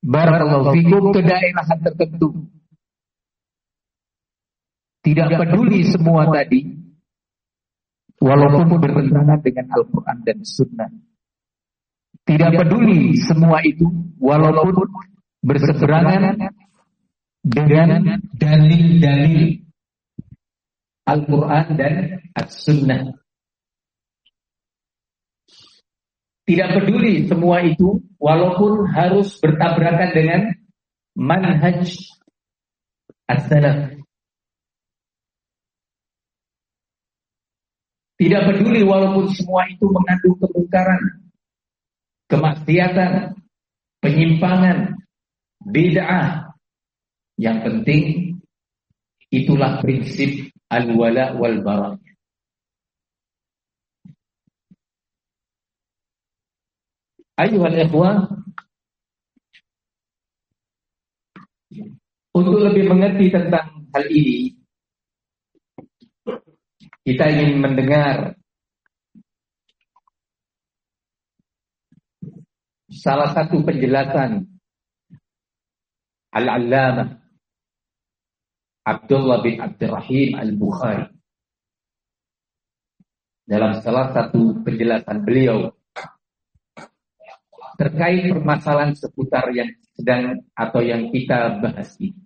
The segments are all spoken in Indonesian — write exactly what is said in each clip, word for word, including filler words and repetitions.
barakallahu fikum ke daerah tertentu. Tidak peduli semua tadi, walaupun bertentangan dengan Al-Quran dan Sunnah. Tidak peduli semua itu, walaupun berseberangan dengan dalil-dalil Al-Quran dan As-Sunnah. Tidak peduli semua itu, walaupun harus bertabrakan dengan manhaj as-salaf. Tidak peduli walaupun semua itu mengandung kemungkaran, kemaksiatan, penyimpangan, bid'ah. Yang penting itulah prinsip al-wala wal bara. Ayuhal ikhwah, untuk lebih mengerti tentang hal ini, kita ingin mendengar salah satu penjelasan Al-Allamah Abdullah bin Abdurrahim Al-Bukhari dalam salah satu penjelasan beliau terkait permasalahan seputar yang sedang atau yang kita bahas ini.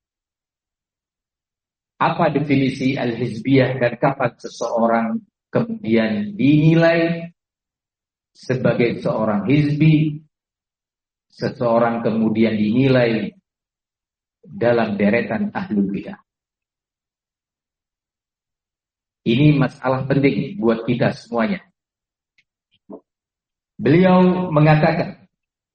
Apa definisi al-hizbiyah dan kapan seseorang kemudian dinilai sebagai seorang hizbi, seseorang kemudian dinilai dalam deretan ahlul bidah. Ini masalah penting buat kita semuanya. Beliau mengatakan,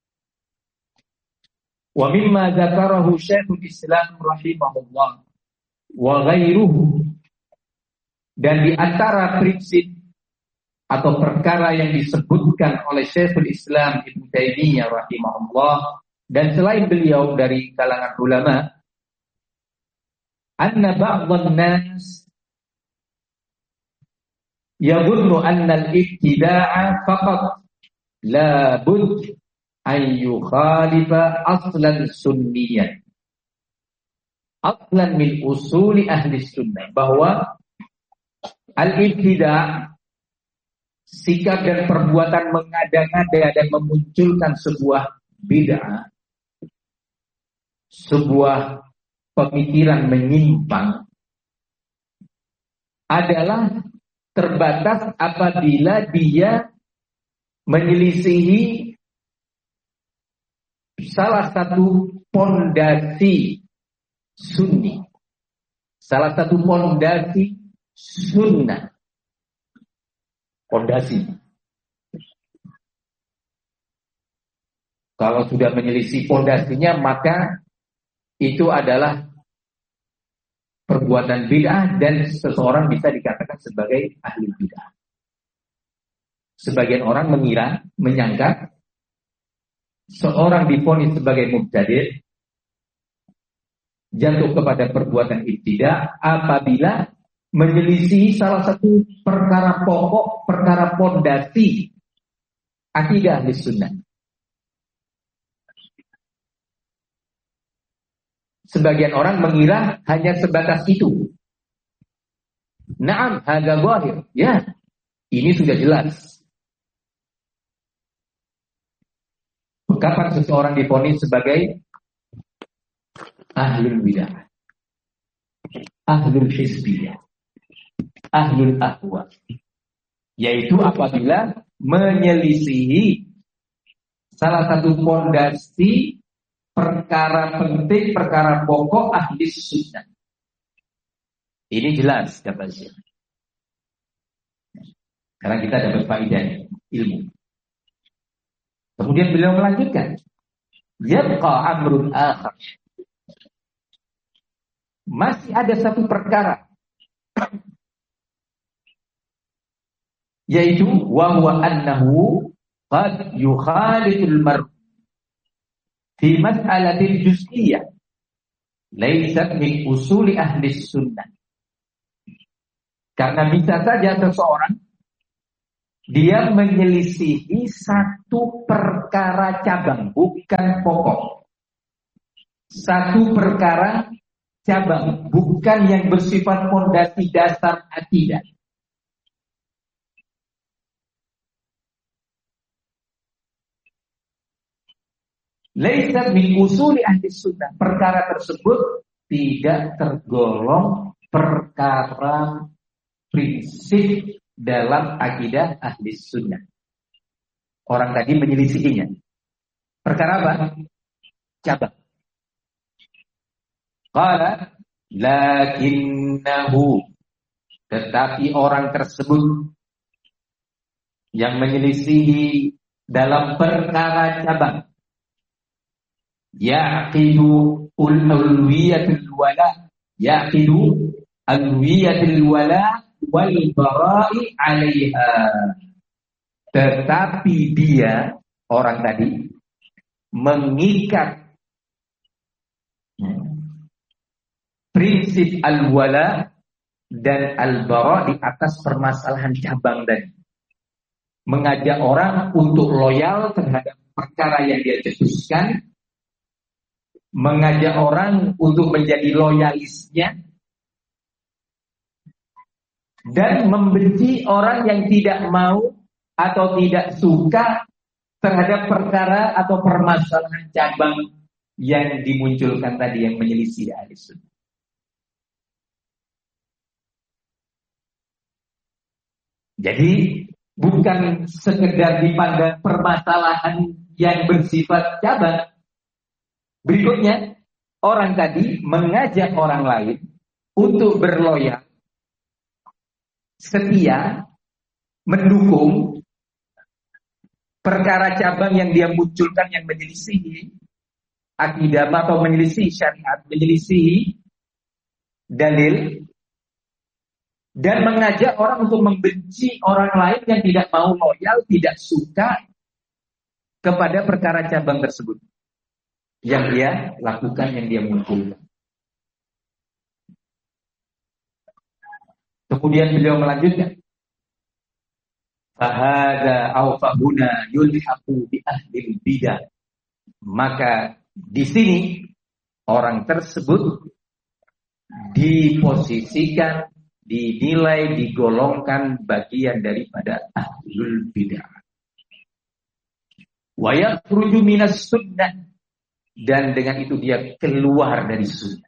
wa mimma dzakarahu Syekhul Islam rahimahullah wa ghairuhu, dan di antara prinsip atau perkara yang disebutkan oleh Syekhul Islam Ibnu Taimiyah rahimahullah dan selain beliau dari kalangan ulama, anna ba'dhan nas yadhunnu anna al-ibtida'a faqat la bud an yukhalifa aslan sunniyyan, aslan min usuli ahli sunnah, bahwa al-ibtida', sikap dan perbuatan mengada-ngada dan memunculkan sebuah bid'ah, sebuah pemikiran menyimpang, adalah terbatas apabila dia menyelisihi salah satu pondasi sunni, salah satu pondasi sunnah. Pondasi. Kalau sudah menyelisih pondasinya, maka itu adalah perbuatan bid'ah dan seseorang bisa dikatakan sebagai ahli bid'ah. Sebagian orang mengira, menyangka seorang divonis sebagai mubtadi', jatuh kepada perbuatan ibtidah apabila menyelisih salah satu perkara pokok, perkara pondasi akidah ahli sunnah. Sebagian orang mengira hanya sebatas itu. Naam, hadza zahir. Ya, ini sudah jelas. Kapan seseorang divonis sebagai ahlul bidah, ahlul hizbiyah, ahlul ahwa, yaitu apabila menyelisihi salah satu pondasi perkara penting, perkara pokok ahli sunnah. Ini jelas kata Syekh. Karena kita dapat faedah ilmu. Kemudian beliau melanjutkan, yabqa amrun akhar, masih ada satu perkara, yaitu wa huwa annahu qad yukhaliful mar fi mas'alatil juz'iyyah laysat min usuli ahli sunnah. Karena bisa saja seseorang dia menyelisihi satu perkara cabang, bukan pokok. satu perkara cabang, bukan yang bersifat fondasi dasar akidah. Laisa min usuli ahli sunnah. Perkara tersebut tidak tergolong perkara prinsip dalam akidah ahli sunnah. Orang tadi menyelisihinya. Perkara apa? Cabang. Qala lakinnahu, tetapi orang tersebut yang menyelisihi dalam perkara cabang, yaqidu ulwiyatul wala, yaqidu ulwiyatul wala wal bara'i 'alaiha. Tetapi dia, orang tadi, mengikat prinsip al-wala dan al-bara' di atas permasalahan cabang tadi. Mengajak orang untuk loyal terhadap perkara yang dia cetuskan, mengajak orang untuk menjadi loyalisnya, dan membenci orang yang tidak mau atau tidak suka terhadap perkara atau permasalahan cabang yang dimunculkan tadi, yang menyelisih ahli sunnah. Jadi bukan sekedar dipandang permasalahan yang bersifat cabang. Berikutnya, orang tadi mengajak orang lain untuk berloyal, setia, mendukung perkara cabang yang dia munculkan yang menyelisihi akidah atau menyelisihi syariat, menyelisihi dalil, dan mengajak orang untuk membenci orang lain yang tidak mau loyal, tidak suka kepada perkara cabang tersebut yang dia lakukan, yang dia munculkan. Kemudian beliau melanjutkan, fahada aw fahuna yulhaqu bi ahli bidah. Maka di sini orang tersebut diposisikan, dinilai, digolongkan bagian daripada ahlul bidah. Wa yakhruju minas sunnah, dan dengan itu dia keluar dari sunnah.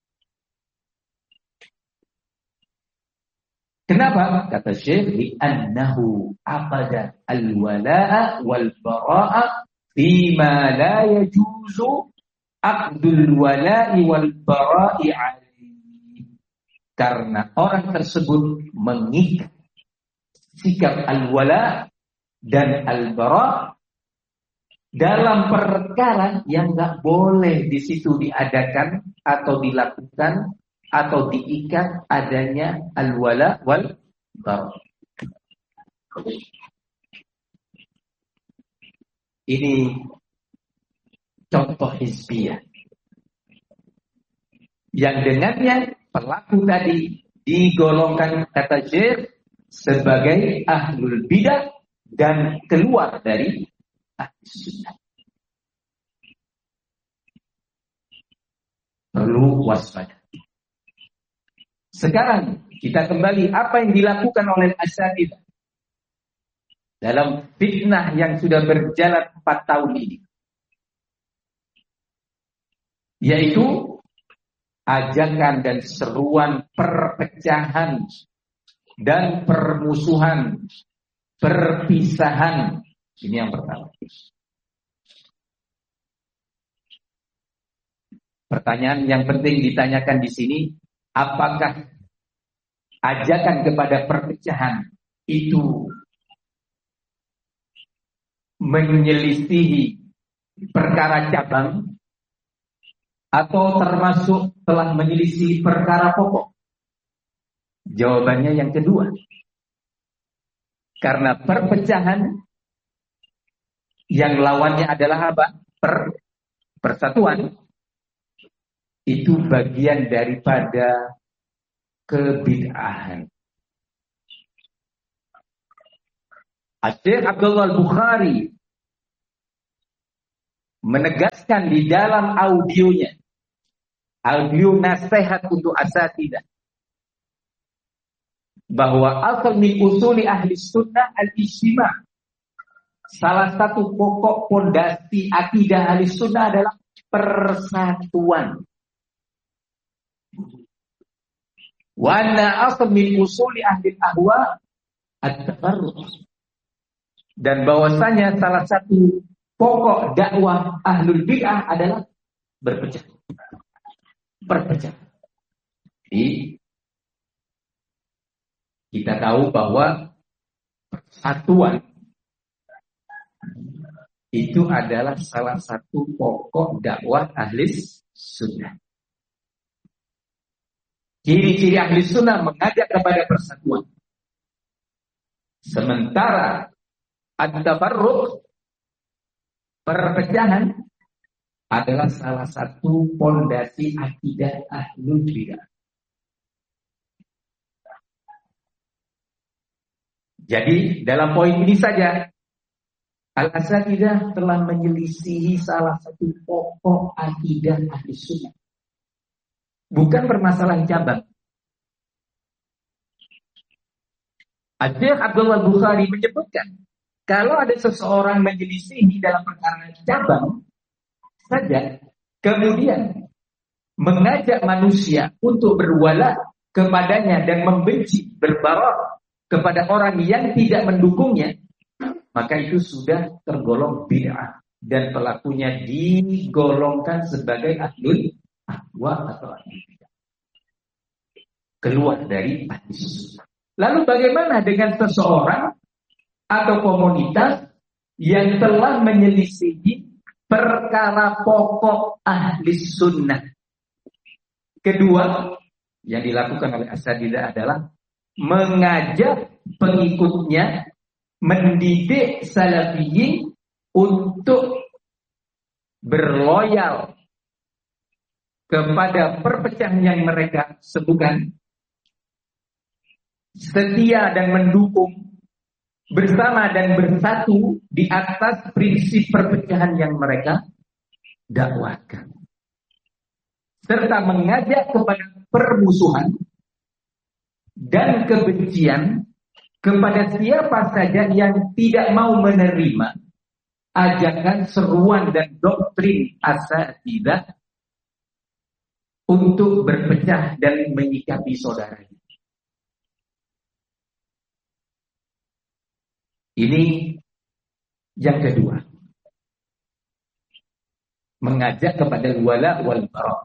Kenapa? Kata Syekh, li'annahu abada al-wala'a wal-bara'a fima la yajuzu aqdul wala'i wal-bara'i alaihi. Karena orang tersebut mengikat sikap al-wala dan al-bara' dalam perkara yang gak boleh di situ diadakan atau dilakukan atau diikat adanya al-wala wal bara. Ini contoh hizbiyah yang dengannya pelaku tadi digolongkan, kata Syekh, sebagai ahlul bidah dan keluar dari ahli sunnah. Perlu waspada. Sekarang kita kembali apa yang dilakukan oleh Asy'ariyah dalam fitnah yang sudah berjalan empat tahun ini, yaitu ajakan dan seruan perpecahan dan permusuhan, perpisahan. Ini yang pertama. Pertanyaan yang penting ditanyakan di sini, apakah ajakan kepada perpecahan itu menyelisihi perkara cabang atau termasuk telah menyelisih perkara pokok? Jawabannya yang kedua. Karena perpecahan yang lawannya adalah apa? Per, persatuan. Itu bagian daripada kebid'ahan. Syekh Abdullah Al-Bukhari menegaskan di dalam audionya Al-beliau nasihat untuk asatidah bahwa asal min usuli ahli sunnah al-ijtima'. Salah satu pokok pondasi akidah ahli sunnah adalah persatuan. Wa anna asal min usuli ahli ahwa at-tafarruq. Dan bahwasanya salah satu pokok dakwah ahlul bid'ah adalah berpecah. Berpecah. Jadi kita tahu bahwa persatuan itu adalah salah satu pokok dakwah ahli sunnah. Ciri-ciri ahli sunnah mengajak kepada persatuan. Sementara at-tafarruq, perpecahan, adalah salah satu pondasi akidah ahlul bidah. Jadi dalam poin ini saja Al-Asatidzah telah menyelisihi salah satu pokok akidah ahli sunnah. Bukan permasalahan cabang. Syekh Abdullah Bukhari menyebutkan, kalau ada seseorang menyelisihi dalam perkara cabang saja, kemudian mengajak manusia untuk berwala kepadanya dan membenci, berbarok kepada orang yang tidak mendukungnya, maka itu sudah tergolong bid'ah dan pelakunya digolongkan sebagai ahlul ahwa atau ahlul bid'ah, keluar dari ahli sunnah. Lalu bagaimana dengan seseorang atau komunitas yang telah menyelisihi perkara pokok ahli sunnah? Kedua yang dilakukan oleh Asatidzah adalah mengajak pengikutnya, mendidik salafiyin untuk berloyal kepada perpecahan yang mereka sebutkan, setia dan mendukung, bersama dan bersatu di atas prinsip perpecahan yang mereka dakwahkan, serta mengajak kepada permusuhan dan kebencian kepada siapa saja yang tidak mau menerima ajakan, seruan dan doktrin Asatidzah untuk berpecah dan menyikapi saudaranya. Ini yang kedua, mengajak kepada wala wal bara',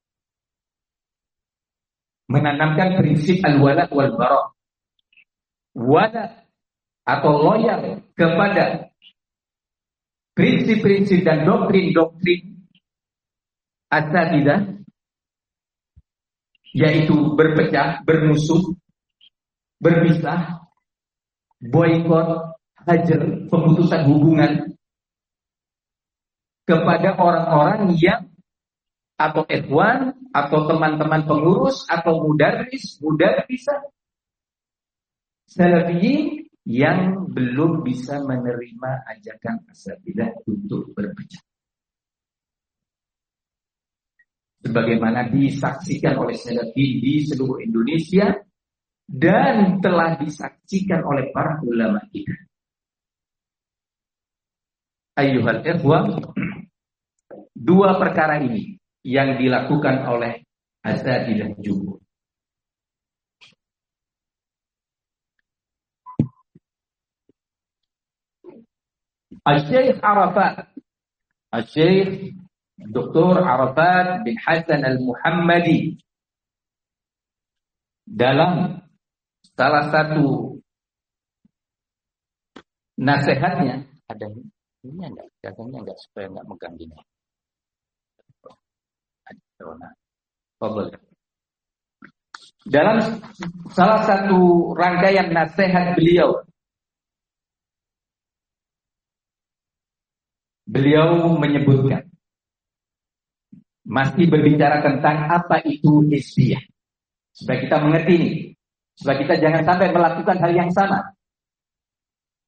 menanamkan prinsip al-wala wal bara', wala atau loyal kepada prinsip-prinsip dan doktrin-doktrin Asatidzah, yaitu berpecah, bermusuh, berpisah, boikot, hajar, pemutusan hubungan kepada orang-orang yang atau ikhwan atau teman-teman pengurus atau mudarris, mudarrisah salafiyin yang belum bisa menerima ajakan Asatidzah untuk berpecah. Sebagaimana disaksikan oleh salafiyin di seluruh Indonesia dan telah disaksikan oleh para ulama kita. Ayyuhal ikhwah, dua perkara ini yang dilakukan oleh Asatidzah juga. Al-Syekh Arafat, Al-Syekh Doktor Arafat bin Hasan Al-Muhammadi, dalam salah satu nasihatnya, ada ini enggak, jaganya enggak, supaya enggak megang gini. Dalam salah satu rangkaian nasihat beliau, beliau menyebutkan, masih berbicara tentang apa itu hizbiyah, supaya kita mengerti ini, supaya kita jangan sampai melakukan hal yang sama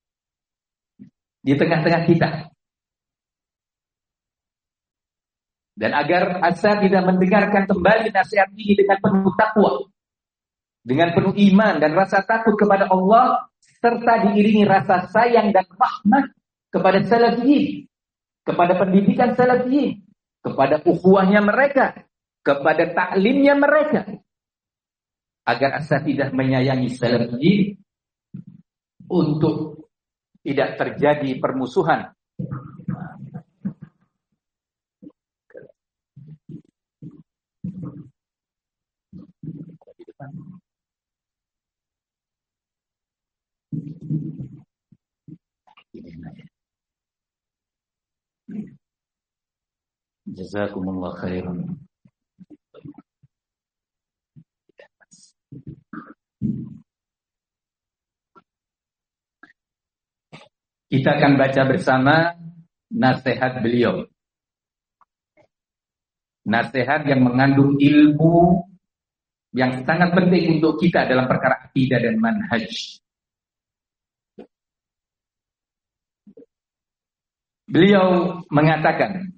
di tengah-tengah kita. Dan agar asatidzah mendengarkan kembali nasihat ini dengan penuh takwa, dengan penuh iman dan rasa takut kepada Allah, serta diiringi rasa sayang dan rahmat kepada salafiyin, kepada pendidikan salafiyin, kepada ukhuwahnya mereka, kepada taklimnya mereka, agar asatidzah menyayangi salafiyin untuk tidak terjadi permusuhan. Jazakumullah khairan. Kita akan baca bersama nasihat beliau. Nasihat yang mengandung ilmu yang sangat penting untuk kita dalam perkara akidah dan manhaj. Beliau mengatakan,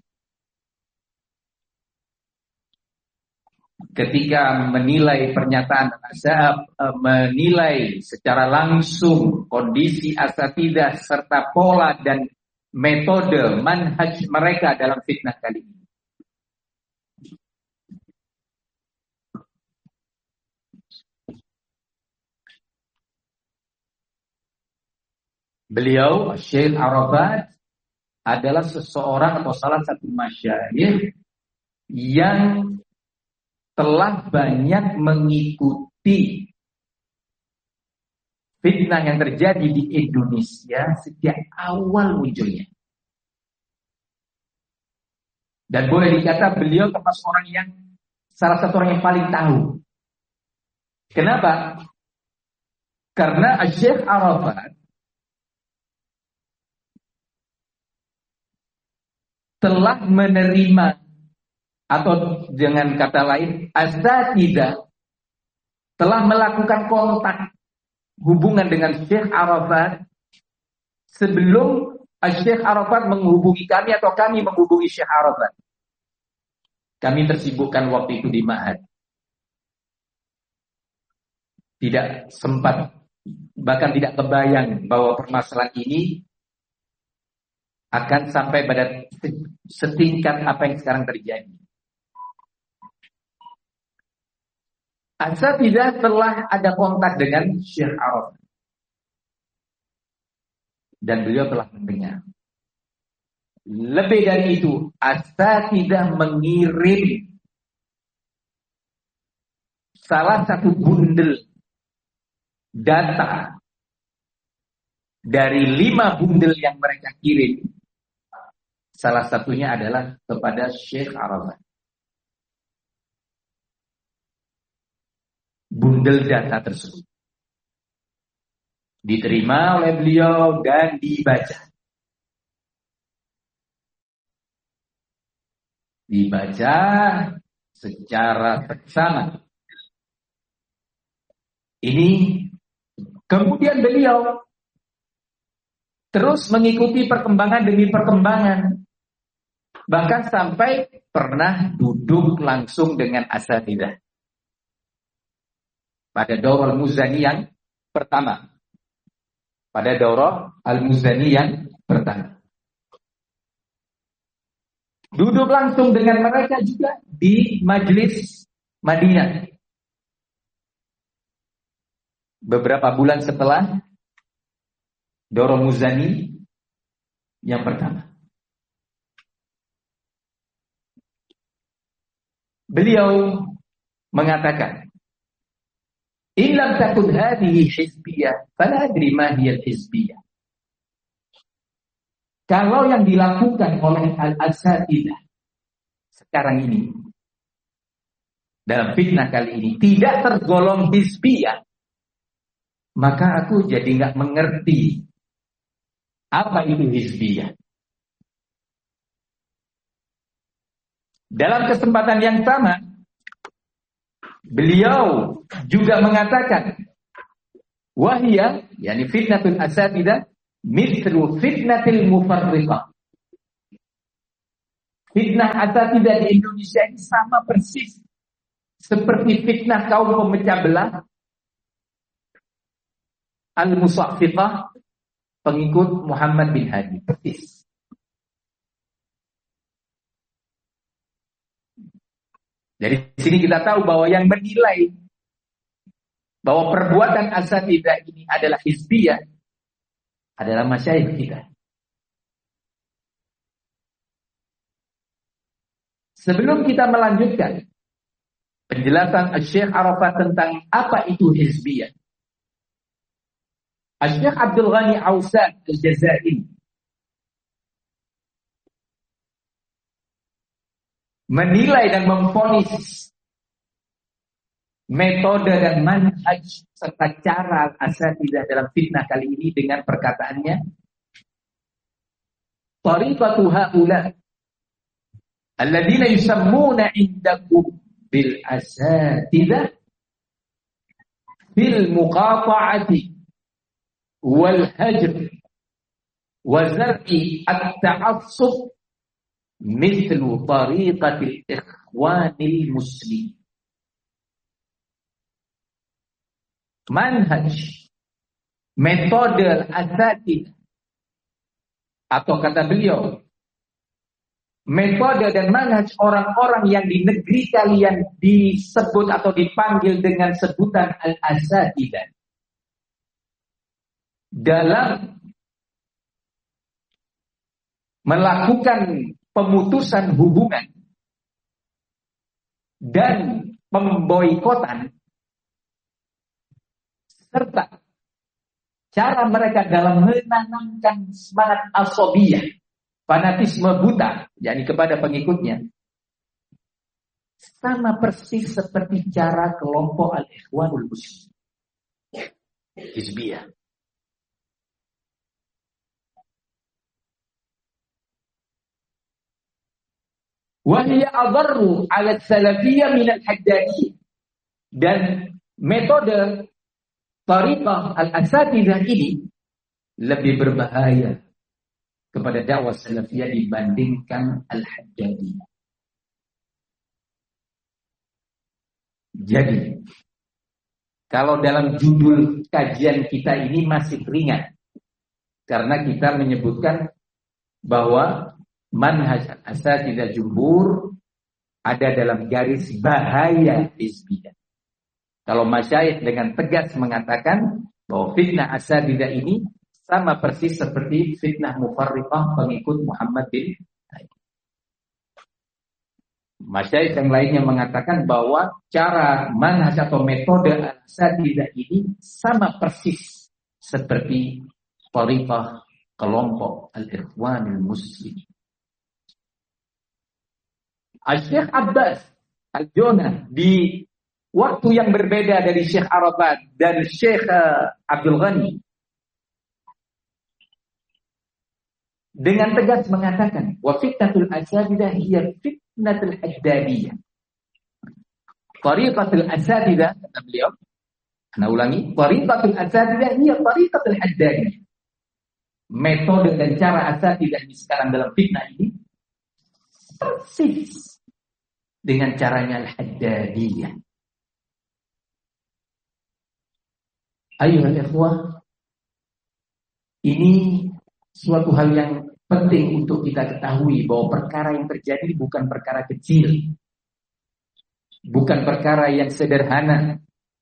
ketika menilai pernyataan azhab, menilai secara langsung kondisi asatidzah serta pola dan metode manhaj mereka dalam fitnah kali ini. Beliau, Syekh Arafat, adalah seseorang atau salah satu masyayikh yang telah banyak mengikuti fitnah yang terjadi di Indonesia sejak awal munculnya. Dan boleh dikata beliau termasuk orang yang salah satu orang yang paling tahu. Kenapa? Karena Syekh Arafat telah menerima, atau dengan kata lain, asatidzah telah melakukan kontak hubungan dengan Syekh Arafat sebelum Syekh Arafat menghubungi kami atau kami menghubungi Syekh Arafat. Kami tersibukkan waktu itu di Ma'had. Tidak sempat, bahkan tidak kebayang bahwa permasalahan ini akan sampai pada setingkat apa yang sekarang terjadi. Asatidzah telah ada kontak dengan Syekh Arafat. Dan beliau telah mendengar. Lebih dari itu, asatidzah mengirim salah satu bundel data dari lima bundel yang mereka kirim. Salah satunya adalah kepada Syekh Arafat. Bundel data tersebut diterima oleh beliau dan dibaca. Dibaca secara seksama. Ini kemudian beliau terus mengikuti perkembangan demi perkembangan. Bahkan sampai pernah duduk langsung dengan asatidzah. Pada daurah Al-Muzani yang pertama. Pada daurah Al-Muzani yang pertama. Duduk langsung dengan mereka juga di Majlis Madinah. Beberapa bulan setelah daurah Muzani yang pertama. Beliau mengatakan, "In lam takun hadhihi hizbiyah, fala adri ma hiya al-hizbiyah." Kalau yang dilakukan oleh al-asatidzah sekarang ini dalam fitnah kali ini tidak tergolong hizbiyah, maka aku jadi nggak mengerti apa itu hizbiyah. Dalam kesempatan yang sama, beliau juga mengatakan, wahia, yakni fitnatul asatidzah, mithlu fitnatil mufarriqah. Fitnah asatidah di Indonesia ini sama persis seperti fitnah kaum pemecah belah al-musaffiqah pengikut Muhammad bin Hadi. Persis. Dari sini kita tahu bahwa yang menilai bahwa perbuatan asatidah ini adalah hizbiyah adalah masyayikh kita. Sebelum kita melanjutkan penjelasan Syekh Arafat tentang apa itu hizbiyah, Syekh Abdul Ghani Ausad Al-Jazairi menilai dan memvonis metode dan manhaj serta cara asatidah dalam fitnah kali ini dengan perkataannya, tariqatu haula alladziina yusammuna indakum bil asatidah bil muqata'ati wal hajr wa zar'i at-ta'assub mithlu tariqatil ikhwanil muslimin. Manhaj, metode asatidah, atau kata beliau, metode dan manhaj orang-orang yang di negeri kalian disebut atau dipanggil dengan sebutan al-asatidah dalam melakukan pemutusan hubungan dan pemboikotan, serta cara mereka dalam menanamkan semangat asobiyah, fanatisme buta, yakni kepada pengikutnya, sama persis seperti cara kelompok al-ikhwanul muslimin, hizbiyah. Wa hiya adarru 'ala salafiyah min al-haddadiyah, dan metode tariqah al-asatidah ini lebih berbahaya kepada dakwah salafiyah dibandingkan al-haddadiyah. Jadi, kalau dalam judul kajian kita ini masih ringan, karena kita menyebutkan bahwa manhaj al-asatidah jumhur ada dalam garis bahaya hizbiyah. Kalau masyayikh dengan tegas mengatakan bahwa fitnah asatidah ini sama persis seperti fitnah mufarriqah pengikut Muhammad bin Hadi. Masyayikh yang lainnya mengatakan bahwa cara manhaj atau metode asatidah ini sama persis seperti thariqah kelompok al-ikhwanul muslimin. Syekh Abbas Al-Jona di waktu yang berbeda dari Syekh Arafat dan Syekh Abdul Ghani dengan tegas mengatakan wa fitnatul asatidah hiya fitnatul haddadiyah. Tariqatul asatidah, kata beliau, ana ulangi, tariqatul asatidah hiya tariqatul haddadiyah. Metode dan cara asatidah ini sekarang dalam fitnah ini persis dengan caranya al-haddadiyah. Ayuhal ikhwah, ini suatu hal yang penting untuk kita ketahui bahwa perkara yang terjadi bukan perkara kecil, bukan perkara yang sederhana.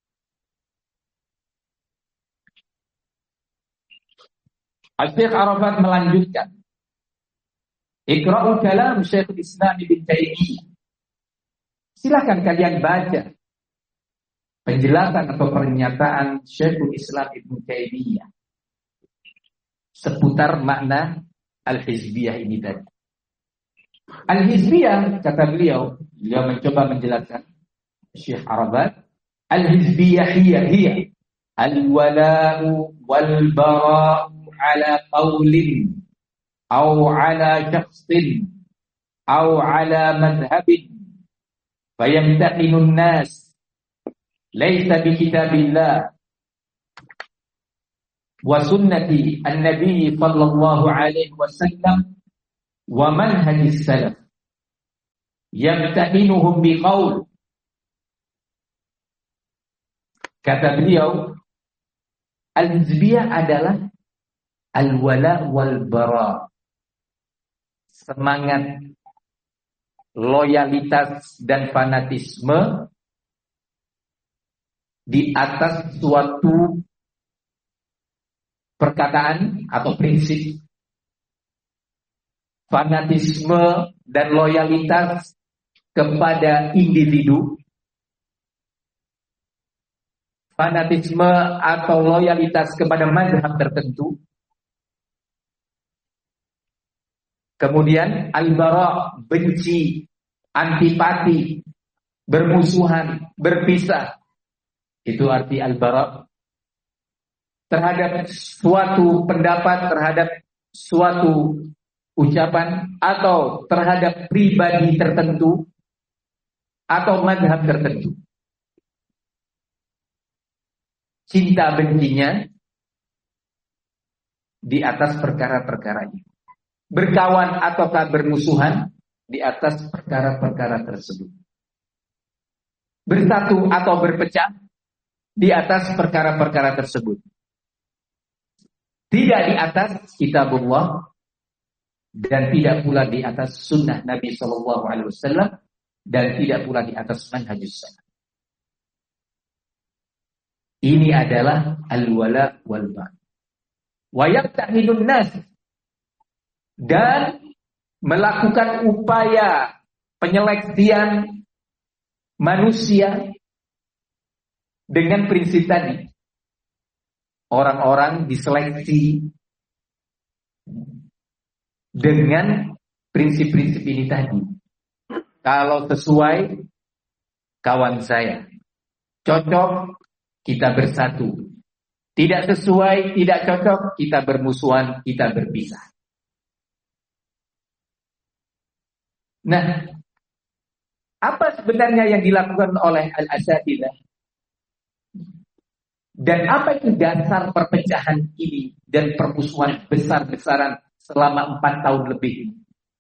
Syekh Arafat melanjutkan, Iqra'u kalam Syekhul Islam Ibnu Taimiyah. Silakan kalian baca penjelasan atau pernyataan Syekhul Islam Ibnu Taimiyah seputar makna al-hizbiyah ini tadi. Al-hizbiyah, kata beliau, beliau mencoba menjelaskan Syekh Arafat, al-hizbiyah hiya hiya al-wala'u wal-bara'u ala qawlin au ala syakhsin au ala madhhabin fayamtahinun nas laysa bi kitabillah wa sunnati an-nabi sallallahu alaihi wasallam wa manhajis salaf yamtahinuhum biqaul. Kata beliau, al-hizbiyah adalah al-wala wal bara. Semangat, loyalitas dan fanatisme di atas suatu perkataan atau prinsip. Fanatisme dan loyalitas kepada individu. Fanatisme atau loyalitas kepada mazhab tertentu. Kemudian al-bara, benci, antipati, bermusuhan, berpisah. Itu arti al-bara. Terhadap suatu pendapat, terhadap suatu ucapan, atau terhadap pribadi tertentu, atau mazhab tertentu. Cinta bencinya di atas perkara-perkara itu. Berkawan ataukah bermusuhan di atas perkara-perkara tersebut. Bersatu atau berpecah di atas perkara-perkara tersebut. Tidak di atas kitabullah dan tidak pula di atas sunnah Nabi Shallallahu Alaihi Wasallam dan tidak pula di atas manhajus salaf. Ini adalah al-wala wal bara. Wa yaqtahidun nas, dan melakukan upaya penyeleksian manusia dengan prinsip tadi. Orang-orang diseleksi dengan prinsip-prinsip ini tadi. Kalau sesuai, kawan saya. Cocok, kita bersatu. Tidak sesuai, tidak cocok, kita bermusuhan, kita berpisah. Nah, apa sebenarnya yang dilakukan oleh Al-Asatidzah? Dan apa itu dasar perpecahan ini dan permusuhan besar-besaran selama empat tahun lebih ini?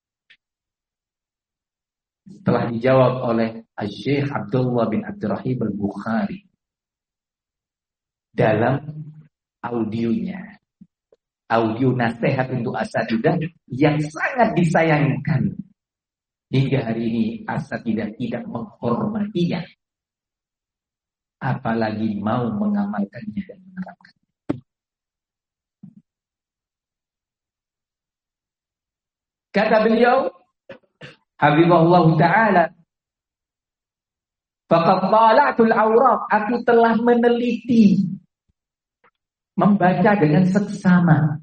Setelah dijawab oleh Syekh Abdullah bin Abdurrahim Al-Bukhari dalam audionya, audio nasihat untuk Asatidzah yang sangat disayangkan. Hingga hari ini Asatidzah tidak menghormatinya, apalagi mau mengamalkannya dan menerapkannya. Kata beliau, Habibullah Ta'ala, faqad tala'tul awraq, aku telah meneliti, membaca dengan seksama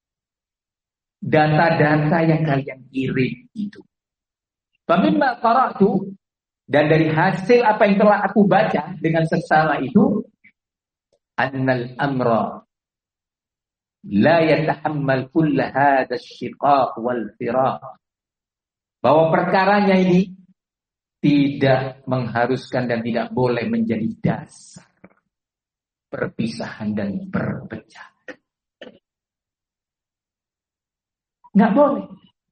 data-data yang kalian kirim itu. Famimma qara'tu, dan dari hasil apa yang telah aku baca dengan seksama itu, annal amra la yatahammal kull hadha asy-syiqaq wal firaq, bahwa perkaranya ini tidak mengharuskan dan tidak boleh menjadi dasar perpisahan dan perpecahan. Nggak boleh.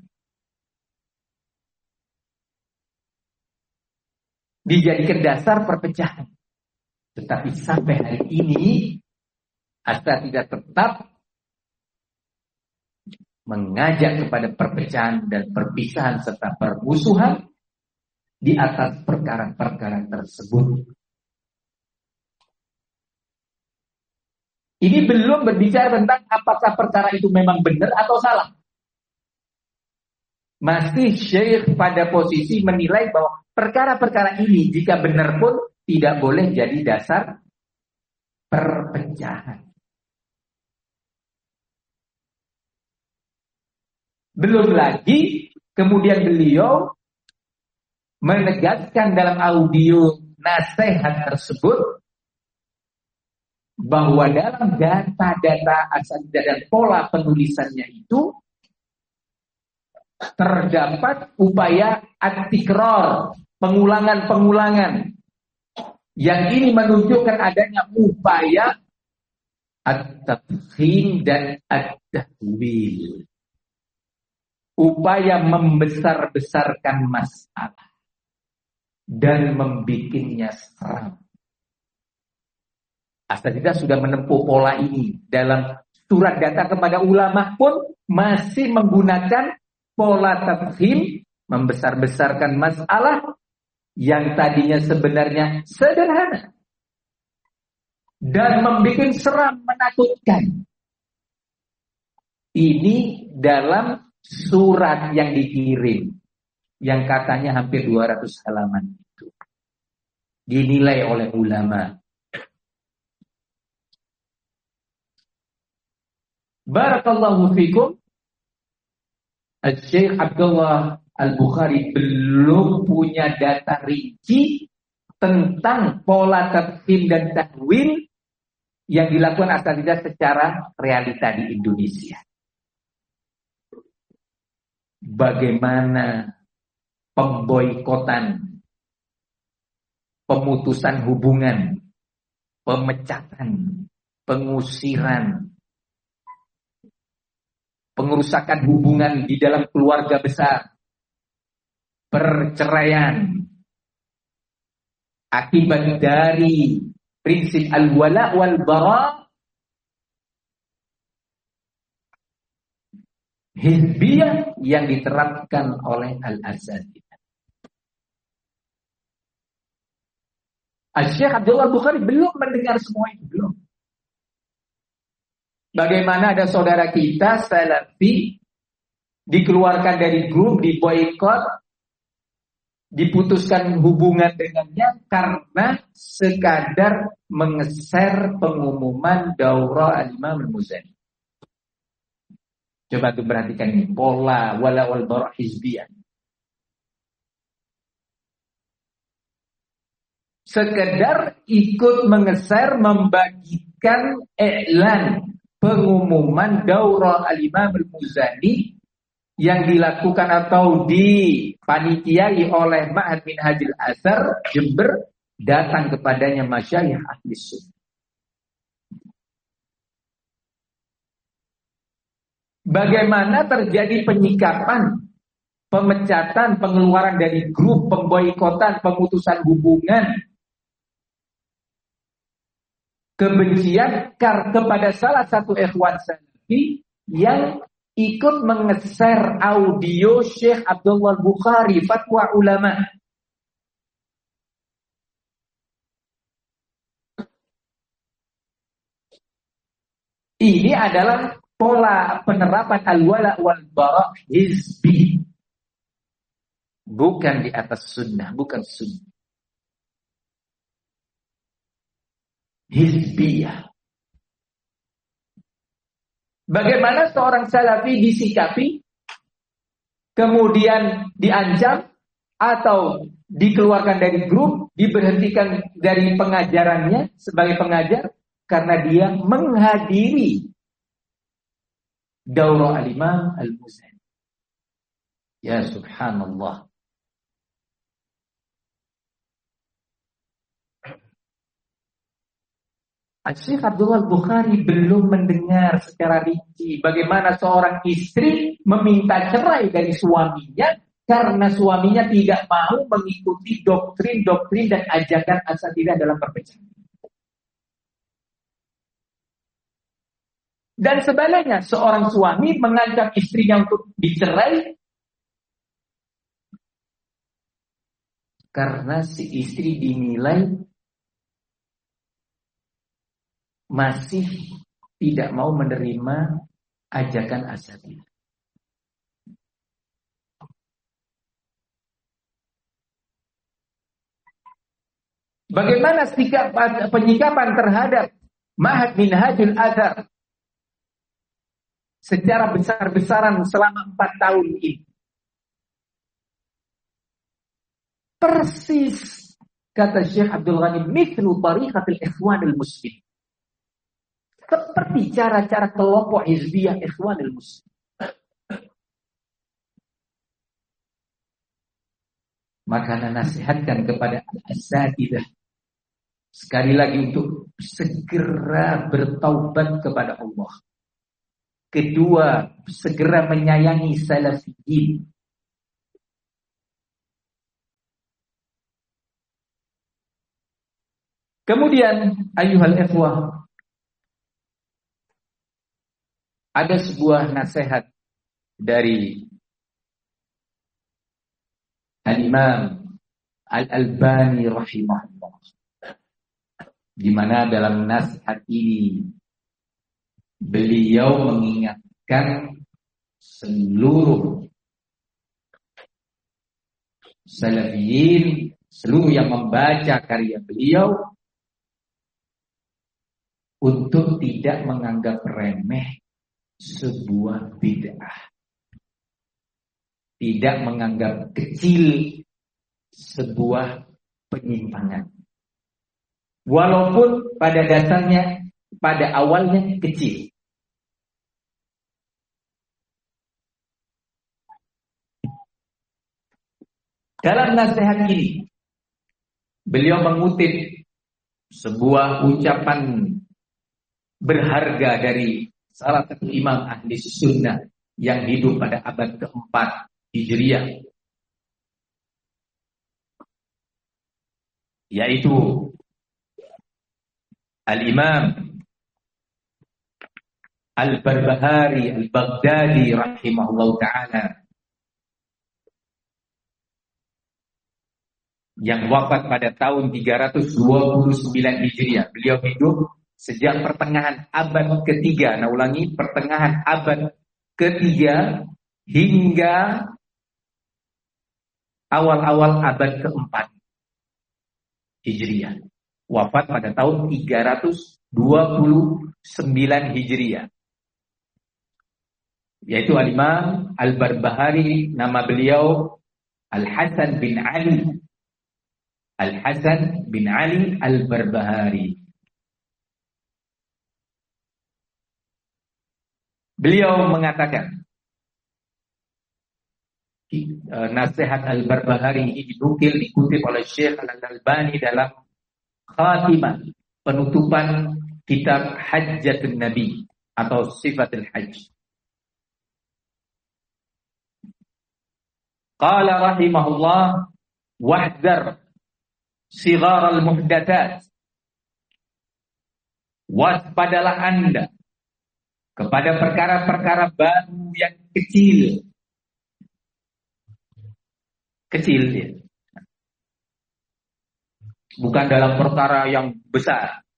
Dijadikan dasar perpecahan. Tetapi sampai hari ini Asatidzah tetap mengajak kepada perpecahan dan perpisahan serta permusuhan di atas perkara-perkara tersebut. Ini belum berbicara tentang apakah perkara itu memang benar atau salah. Masih Syekh pada posisi menilai bahwa perkara-perkara ini jika benar pun tidak boleh jadi dasar perpecahan. Belum lagi kemudian beliau menegaskan dalam audio nasihat tersebut bahwa dalam data-data Asatidzah dan pola penulisannya itu terdapat upaya at-tikrar, pengulangan-pengulangan, yang ini menunjukkan adanya upaya at-tafkhim dan at-tahwil, upaya membesar-besarkan masalah. dan membikinnya seram. Asatidzah sudah menempuh pola ini. Dalam surat data kepada ulama pun masih menggunakan pola tafhim, membesar-besarkan masalah yang tadinya sebenarnya sederhana dan membuat seram, menakutkan. Ini dalam surat yang dikirim, yang katanya hampir dua ratus halaman itu. Dinilai oleh ulama. Barakallahu fikum. Syekh Abdullah Al-Bukhari belum punya data rinci tentang pola tafhim dan takwil yang dilakukan asatidzah secara realita di Indonesia. Bagaimana pemboikotan, pemutusan hubungan, pemecatan, pengusiran, pengerusakan hubungan di dalam keluarga besar, perceraian, akibat dari prinsip al-wala wal bara hizbiyah yang diterapkan oleh al-asatidzah. Syekh Abdullah Bukhari belum mendengar semua itu, belum. Bagaimana ada saudara kita Salafi dikeluarkan dari grup, diboikot, diputuskan hubungan dengannya karena sekadar mengeser pengumuman daurah al-Imam al-Muzani. Coba tuh perhatikan ini, pola wala wal bara hizbiyah. Sekedar ikut mengeser, membagikan iklan pengumuman daurah al-Imam al-Muzani yang dilakukan atau dipanitiai oleh Ma'had Minhajul Athar Jember, datang kepadanya masyayikh ahli sunnah. Bagaimana terjadi penyikapan, pemecatan, pengeluaran dari grup, pemboikotan, pemutusan hubungan, kebencian kepada salah satu ikhwan salafi yang ikut mengeser audio Syekh Abdullah Bukhari, fatwa ulama. Ini adalah pola penerapan al-wala wal bara hizbi. Bukan di atas sunnah, bukan sunnah. Hizbiyah. Bagaimana seorang salafi disikapi, kemudian diancam atau dikeluarkan dari grup, diberhentikan dari pengajarannya sebagai pengajar karena dia menghadiri daurah al-Imam al-Muzani. Ya subhanallah. Syekh Abdullah Bukhari belum mendengar secara rinci bagaimana seorang istri meminta cerai dari suaminya karena suaminya tidak mau mengikuti doktrin-doktrin dan ajakan asatidzah dalam perpecahan. Dan sebaliknya, seorang suami mengancam istrinya untuk dicerai karena si istri dinilai masih tidak mau menerima ajakan asatidzah. Bagaimana sikap penyikapan terhadap Ma'had Minhajul Athar secara besar-besaran selama empat tahun ini? Persis kata Syekh Abdul Ghani, mithlu tariqatil ikhwanil muslim. Seperti cara-cara kelompok hizbiyah ikhwanil muslim. Maka nasihatkan kepada al-asatidzah sekali lagi untuk segera bertaubat kepada Allah. Kedua, segera menyayangi salafiyin. Kemudian ayyuhal ikhwah, ada sebuah nasihat dari Al-Imam Al-Albani rahimahullah, di mana dalam nasihat ini beliau mengingatkan seluruh salafiyin, seluruh yang membaca karya beliau untuk tidak menganggap remeh sebuah bid'ah, tidak menganggap kecil sebuah penyimpangan, walaupun pada dasarnya, pada awalnya kecil. Dalam nasihat ini, beliau mengutip sebuah ucapan berharga dari salah satu imam ahli sunnah yang hidup pada abad keempat Hijriah, yaitu Al-Imam Al-Barbahari Al-Baghdadi rahimahullah ta'ala, yang wafat pada tahun tiga ratus dua puluh sembilan Hijriah. Beliau hidup sejak pertengahan abad ketiga. Nah, ulangi, pertengahan abad ketiga hingga awal-awal abad keempat Hijriah. Wafat pada tahun tiga ratus dua puluh sembilan Hijriah. Yaitu Al-Imam Al-Barbahari, nama beliau Al-Hasan bin Ali Al-Hasan bin Ali Al-Barbahari. Beliau mengatakan, nasihat Al-Barbahari ini dinukil, dikutip oleh Syekh Al-Albani dalam khatimah, penutupan kitab Hajjatun Nabi atau Sifatul Hajj. Qala rahimahullah, wahdar sighar al-muhdatsat, waspadalah Anda kepada perkara-perkara baru yang kecil. Kecil ya. Bukan dalam perkara yang besar.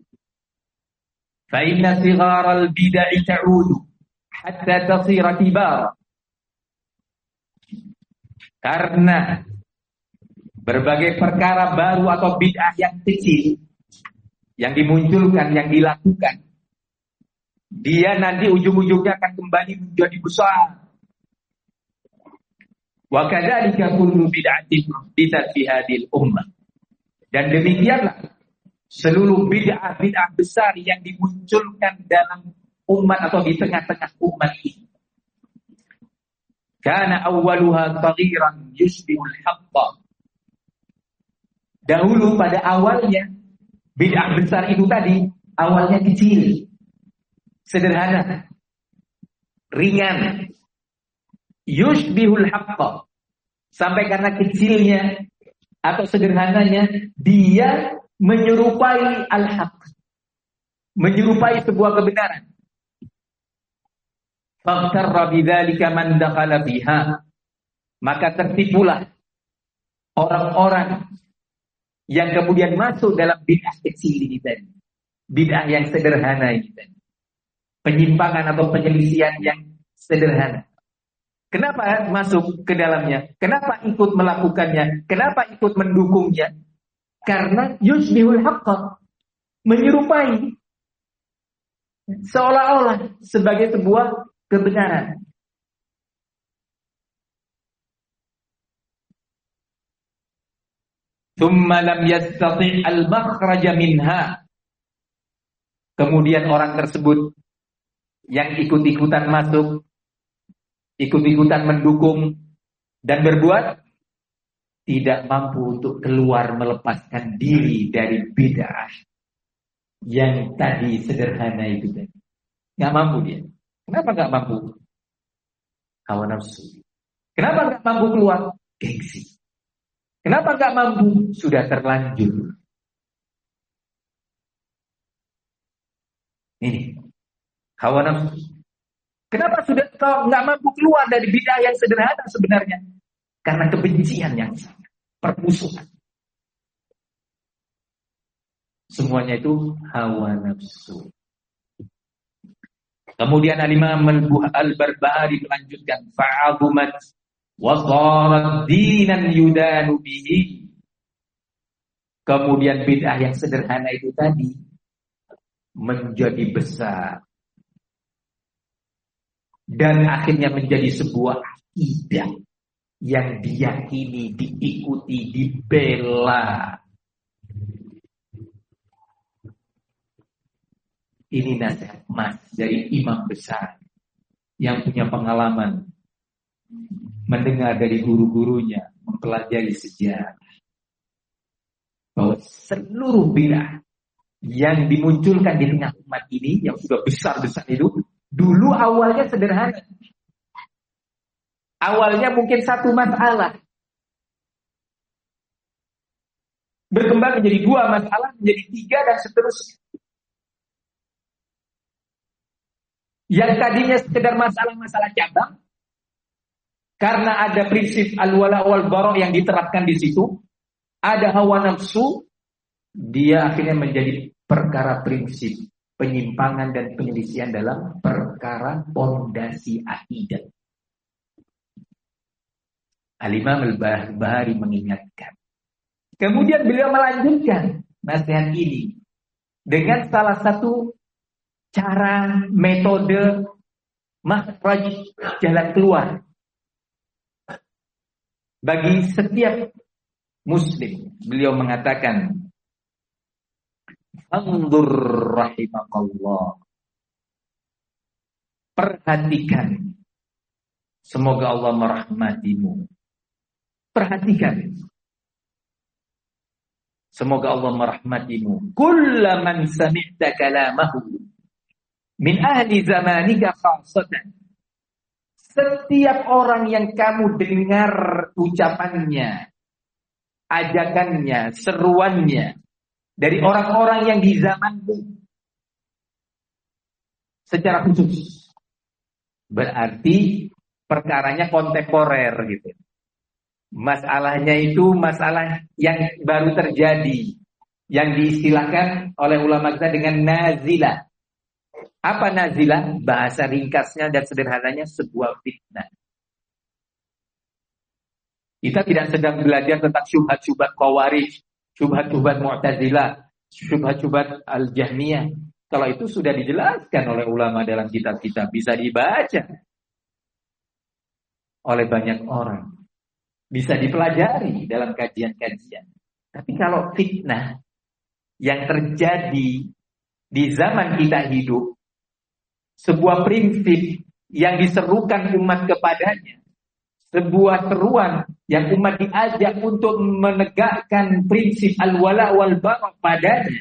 Fa inna sighar al-bid'ah ta'udu hatta tasira kibara. Karena berbagai perkara baru atau bid'ah yang kecil yang dimunculkan, yang dilakukan, dia nanti ujung-ujungnya akan kembali menjadi besar. Wa kadzalika kullu bid'atin muhdatsah fi hadhil ummah. Dan demikianlah seluruh bid'ah-bid'ah besar yang dimunculkan dalam umat atau di tengah-tengah umat ini. Kana awwaluha saghiran yusbihul haqqa. Dahulu pada awalnya bid'ah besar itu tadi awalnya kecil, sederhana, ringan. Yusbihul haqqa. Sampai karena kecilnya atau sederhananya dia menyerupai al-haq, menyerupai sebuah kebenaran. Faghtarra bidzalika man dakhala biha. Maka tertipulah orang-orang yang kemudian masuk dalam bid'ah kecil ini tadi, bid'ah yang sederhana ini tadi, penyimpangan atau penyelisihan yang sederhana. Kenapa masuk ke dalamnya? Kenapa ikut melakukannya? Kenapa ikut mendukungnya? Karena yusbihul haqqa, menyerupai, seolah-olah sebagai sebuah kebenaran. Tsumma lam yastati' al-makhraja minha. Kemudian orang tersebut yang ikut-ikutan masuk, ikut-ikutan mendukung dan berbuat, tidak mampu untuk keluar melepaskan diri dari bid'ah yang tadi sederhana itu tadi. Nggak mampu dia. Kenapa nggak mampu? Hawa nafsu. Kenapa nggak mampu keluar? Gengsi. Kenapa nggak mampu? Sudah terlanjur. Hawa nafsu. Kenapa sudah kau nggak mampu keluar dari bid'ah yang sederhana sebenarnya? Karena kebencian yang sangat, permusuhan. Semuanya itu hawa nafsu. Kemudian Al-Imam Al-Barbahari melanjutkan fa'azumat wa sharat dinan yudanu bihi. Kemudian bid'ah yang sederhana itu tadi menjadi besar dan akhirnya menjadi sebuah akidah yang diyakini, diikuti, dibela. Ini nasihat mas dari imam besar yang punya pengalaman mendengar dari guru-gurunya, mempelajari sejarah bahwa seluruh bid'ah yang dimunculkan di tengah umat ini yang sudah besar-besar itu dulu awalnya sederhana. Awalnya mungkin satu masalah, berkembang menjadi dua masalah, menjadi tiga dan seterusnya. Yang tadinya sekedar masalah-masalah cabang, karena ada prinsip al-wala wal bara yang diterapkan di situ, ada hawa nafsu, dia akhirnya menjadi perkara prinsip, penyimpangan dan penyelisihan dalam perkara pondasi akidah. Al-Imam Al-Barbahari mengingatkan. Kemudian beliau melanjutkan nasihat ini dengan salah satu cara, metode, makhraj, jalan keluar bagi setiap muslim. Beliau mengatakan, "Anzur rahimakallah." Perhatikan, semoga Allah merahmatimu. Perhatikan, semoga Allah merahmatimu. Kullaman sami'ta kalamahu min ahli zamanika khasatan. Setiap orang yang kamu dengar ucapannya, ajakannya, seruannya dari orang-orang yang di zamanmu secara khusus, berarti perkaranya kontemporer gitu. Masalahnya itu masalah yang baru terjadi, yang diistilahkan oleh ulama kita dengan nazilah. Apa nazilah? Bahasa ringkasnya dan sederhananya sebuah fitnah. Kita tidak sedang belajar tentang syubhat-syubhat Khawarij, syubhat-syubhat Mu'tazilah, syubhat-syubhat Al-Jahmiyah. Kalau itu sudah dijelaskan oleh ulama dalam kitab-kitab, bisa dibaca oleh banyak orang, bisa dipelajari dalam kajian-kajian. Tapi kalau fitnah yang terjadi di zaman kita hidup, sebuah prinsip yang diserukan umat kepadanya, sebuah seruan yang umat diajak untuk menegakkan prinsip al-wala wal bara padanya,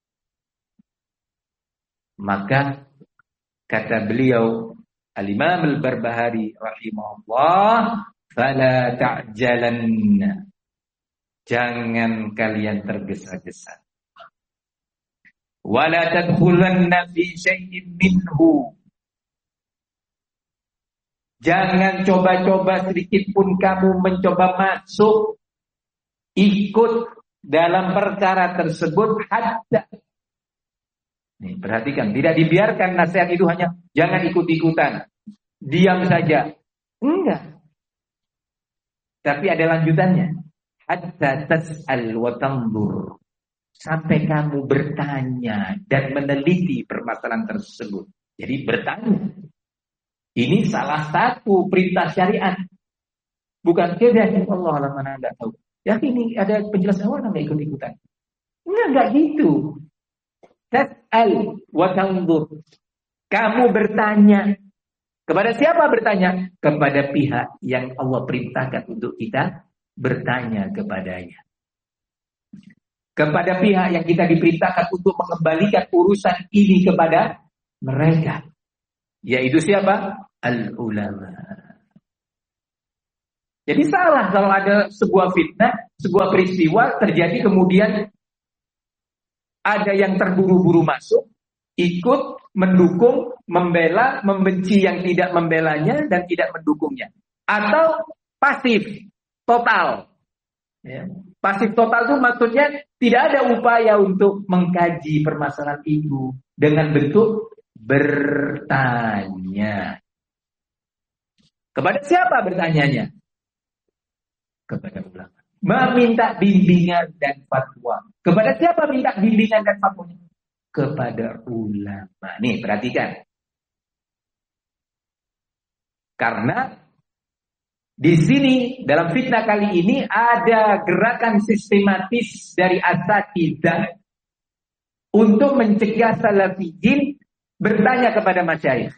maka kata beliau Al-Imam Al-Barbahari rahimahullah, fala ta'jalanna, jangan kalian tergesa-gesa, wala tadkhulanna fi syai'in minhu, jangan coba-coba sedikit pun kamu mencoba masuk ikut dalam perkara tersebut hatta. Nih, perhatikan, tidak dibiarkan nasihat itu hanya jangan ikut-ikutan, diam saja. Enggak. Tapi ada lanjutannya. Hatta tas'al wa tanzur, sampai kamu bertanya dan meneliti permasalahan tersebut. Jadi bertanya. Ini salah satu perintah syariat. Bukan kira Allah alam, mana enggak tahu. Ya ini ada penjelasan awal enggak ikut-ikutan. Enggak, enggak gitu. Tas'al wa tanzur. Kamu bertanya. Kepada siapa bertanya? Kepada pihak yang Allah perintahkan untuk kita bertanya kepadanya. Kepada pihak yang kita diperintahkan untuk mengembalikan urusan ini kepada mereka. Yaitu siapa? Al-ulama. Jadi salah kalau ada sebuah fitnah, sebuah peristiwa terjadi kemudian ada yang terburu-buru masuk, ikut, mendukung, membela, membenci yang tidak membelanya dan tidak mendukungnya. Atau pasif, total. Ya. Pasif total itu maksudnya tidak ada upaya untuk mengkaji permasalahan itu dengan bentuk bertanya. Kepada siapa bertanyanya? Kepada ulama. Meminta bimbingan dan fatwa. Kepada siapa minta bimbingan dan fatwa? Kepada ulama. Nih, perhatikan. Karena di sini dalam fitnah kali ini ada gerakan sistematis dari asatidzah untuk mencegah salafiyin bertanya kepada masyayikh.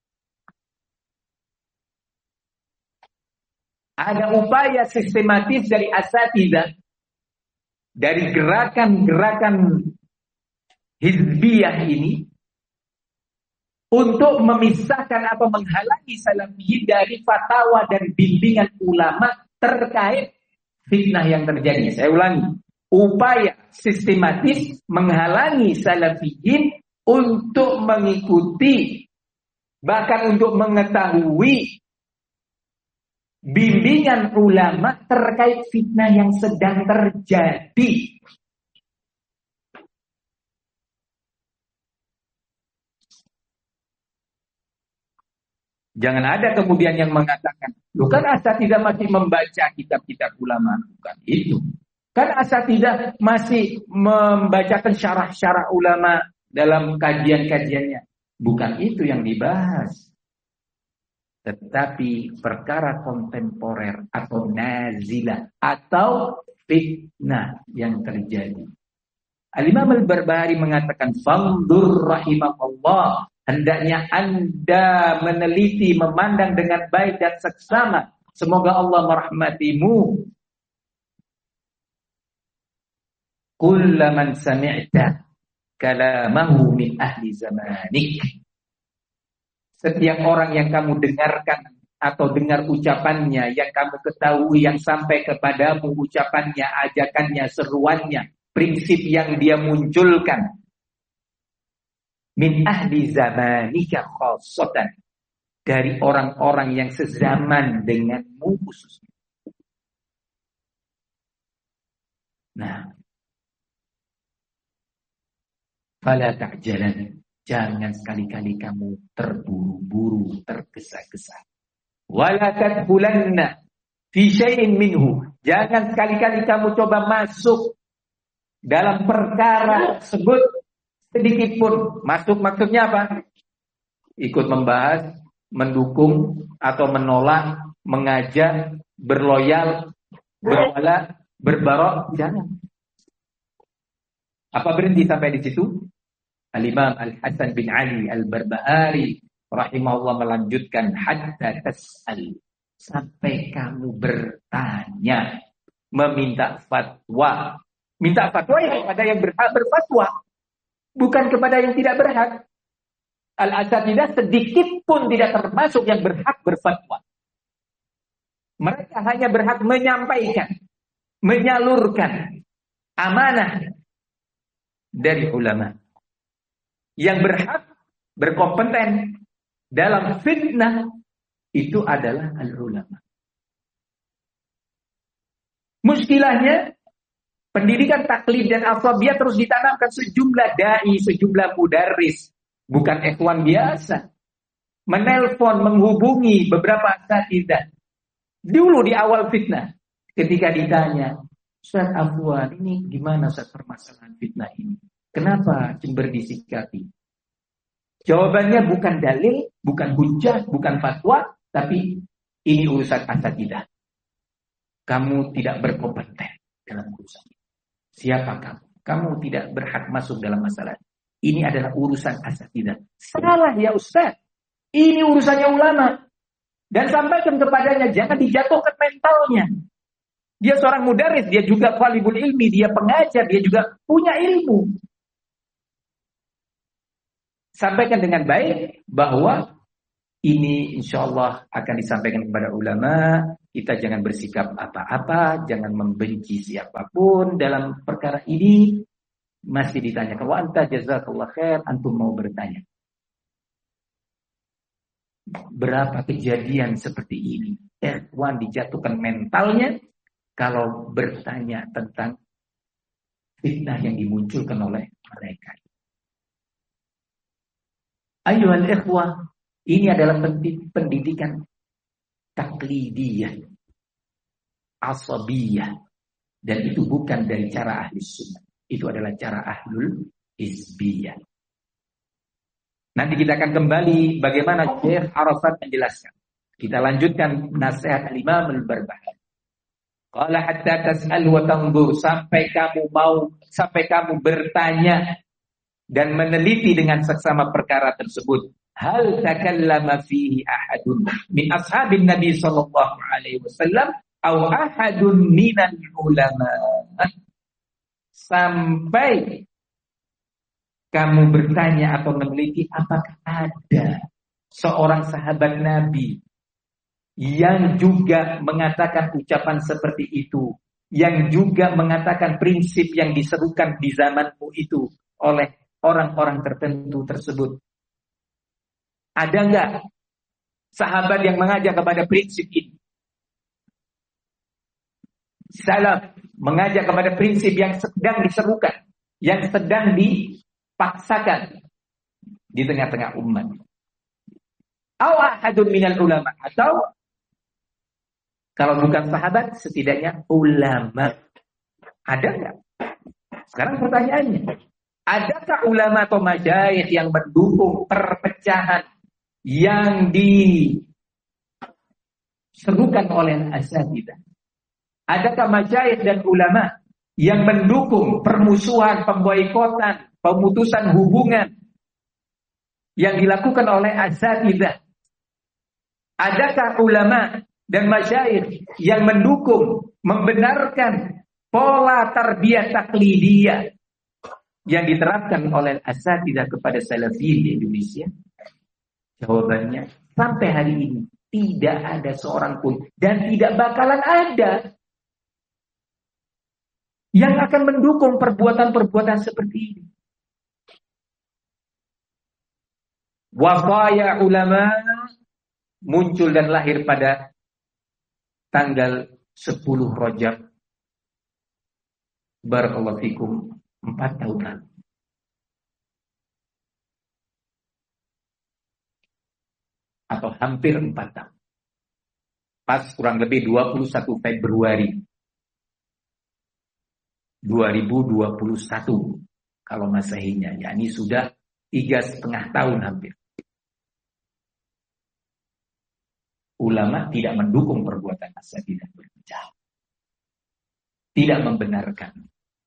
Ada upaya sistematis dari asatidzah, dari gerakan-gerakan hizbiyah ini untuk memisahkan atau menghalangi salafiyin dari fatwa dan bimbingan ulama terkait fitnah yang terjadi. Saya ulangi, upaya sistematis menghalangi salafiyin untuk mengikuti, bahkan untuk mengetahui bimbingan ulama terkait fitnah yang sedang terjadi. Jangan ada kemudian yang mengatakan, lu kan asatidzah masih membaca kitab-kitab ulama. Bukan itu. Kan asatidzah masih membacakan syarah-syarah ulama dalam kajian-kajiannya. Bukan itu yang dibahas. Tetapi perkara kontemporer atau nazilah atau fitnah yang terjadi. Al-Imam Al-Barbahari mengatakan, "Fandur rahimakallah." Hendaknya Anda meneliti, memandang dengan baik dan seksama. Semoga Allah merahmatimu. Kullaman sami'ta kalamahu min ahli zamanik. Setiap orang yang kamu dengarkan atau dengar ucapannya, yang kamu ketahui, yang sampai kepadamu ucapannya, ajakannya, seruannya, prinsip yang dia munculkan, min ahli zamanika khassatan, dari orang-orang yang sezaman denganmu khususnya. Nah, fala ta'jalan, jangan sekali-kali kamu terburu-buru, tergesa-gesa. Wala tadkhulanna fi syai'in minhu, jangan sekali-kali kamu coba masuk dalam perkara tersebut sedikit pun. Masuk maksudnya apa? Ikut membahas, mendukung atau menolak, mengajak, berloyal, berwala, berbarok, jangan. Apa berhenti sampai di situ? Al-Imam Al-Hasan bin Ali Al-Barbahari rahimahullah melanjutkan, hatta tas'al, sampai kamu bertanya, meminta fatwa. Minta fatwa ya kepada yang berhak berfatwa, bukan kepada yang tidak berhak. Al-Asatidzah sedikit pun tidak termasuk yang berhak berfatwa. Mereka hanya berhak menyampaikan, menyalurkan amanah dari ulama. Yang berhak, berkompeten dalam fitnah itu adalah al-ulama. Muskilahnya, pendidikan taklid dan asabiyah terus ditanamkan sejumlah dai, sejumlah mudarris, bukan ikhwan biasa. Menelpon, menghubungi beberapa asatidzah. Dulu di awal fitnah, ketika ditanya, Ustaz Afwan, ini gimana Ustaz permasalahan fitnah ini? Kenapa Jember disikapi? Jawabannya bukan dalil, bukan hujjah, bukan fatwa, tapi ini urusan asatidzah. Kamu tidak berkompeten dalam urusan ini. Siapa kamu? Kamu tidak berhak masuk dalam masalah. Ini adalah urusan asatidzah. Salah ya Ustaz. Ini urusannya ulama. Dan sampaikan kepadanya, jangan dijatuhkan mentalnya. Dia seorang mudarris, dia juga talibul ilmi, dia pengajar, dia juga punya ilmu. Sampaikan dengan baik bahwa ini insya Allah akan disampaikan kepada ulama. Kita jangan bersikap apa-apa, jangan membenci siapapun dalam perkara ini. Masih ditanyakan, wa anta jazakallah khair, antum mau bertanya. berapa kejadian seperti ini. Ikhwan dijatuhkan mentalnya kalau bertanya tentang fitnah yang dimunculkan oleh mereka. Ayuhal ikhwah, ini adalah pendidikan taklidiyah, asabiyah, dan itu bukan dari cara ahli sunnah. Itu adalah cara ahlul hizbiyah. Nanti kita akan kembali bagaimana Syekh Arafat menjelaskan. Kita lanjutkan nasihat Imam Al-Barbahari. Qala hatta tas'al wa tanzur, sampai kamu mau, sampai kamu bertanya dan meneliti dengan seksama perkara tersebut. Hal takallama fihi ahadun min ashabin Nabi sallallahu alaihi wasallam aw ahadun minal ulama. Sampai kamu bertanya atau meneliti apakah ada seorang sahabat Nabi yang juga mengatakan ucapan seperti itu, yang juga mengatakan prinsip yang diserukan di zamanmu itu oleh orang-orang tertentu tersebut. Ada enggak sahabat yang mengajak kepada prinsip ini? Salaf mengajak kepada prinsip yang sedang diserukan, yang sedang dipaksakan di tengah-tengah umat. Aw ahadun minal ulama, atau kalau bukan sahabat, setidaknya ulama. Ada enggak? Sekarang pertanyaannya, adakah ulama atau masyayikh yang mendukung perpecahan yang diserukan oleh asatidzah? Adakah masyayikh dan ulama yang mendukung permusuhan, pemboikotan, pemutusan hubungan yang dilakukan oleh asatidzah? Adakah ulama dan masyayikh yang mendukung, membenarkan pola tarbiyah taklidiyah yang diterapkan oleh asatidzah kepada salafiyin di Indonesia? Jawabannya, sampai hari ini tidak ada seorang pun dan tidak bakalan ada yang akan mendukung perbuatan-perbuatan seperti ini. Wafaya ulama muncul dan lahir pada tanggal sepuluh Rajab, barakallahu fikum, empat tahun lalu. Atau hampir empat tahun. Pas kurang lebih dua puluh satu Februari dua ribu dua puluh satu kalau Masehinya, yakni sudah tiga setengah tahun hampir. Ulama tidak mendukung perbuatan asatidzah berpecah, tidak membenarkan,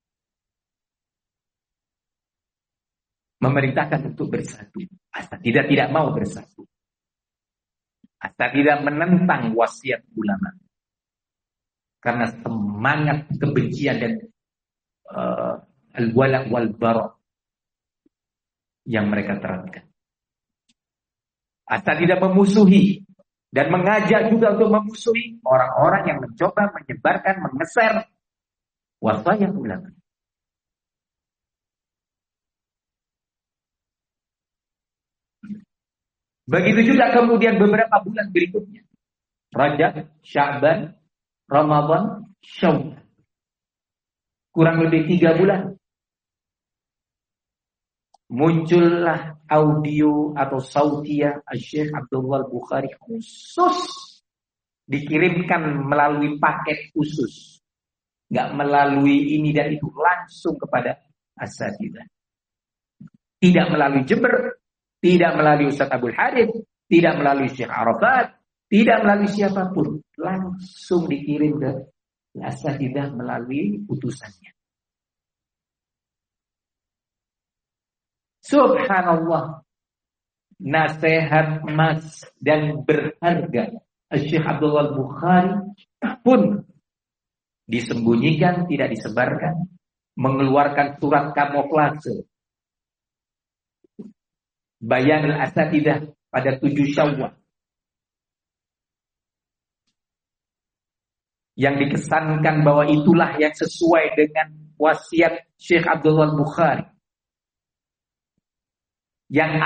memerintahkan untuk bersatu. Asatidzah tidak mau bersatu. Asatidzah menentang wasiat ulama karena semangat kebencian dan uh, al-wala wal bara yang mereka terapkan. Asatidzah memusuhi dan mengajak juga untuk memusuhi orang-orang yang mencoba menyebarkan, mengeser wasiat ulama. Begitu juga kemudian beberapa bulan berikutnya, Rajab, Sya'ban, Ramadan, Syawal, kurang lebih tiga bulan, muncullah audio atau sautiyah Syekh Abdullah Bukhari khusus, dikirimkan melalui paket khusus, nggak melalui ini dan itu, langsung kepada asatidzah. Tidak melalui Jember, tidak melalui Ustaz Abdul Hadid, tidak melalui Syekh Arafat, tidak melalui siapapun, langsung dikirim ke asatidzah melalui utusannya. Subhanallah, nasihat emas dan berharga Syekh Abdullah Bukhari pun disembunyikan, tidak disebarkan, mengeluarkan surat kamuflase Bayanul Asatidzah pada tujuh Syawal yang dikesankan bahwa itulah yang sesuai dengan wasiat Syekh Abdullah Bukhari, yang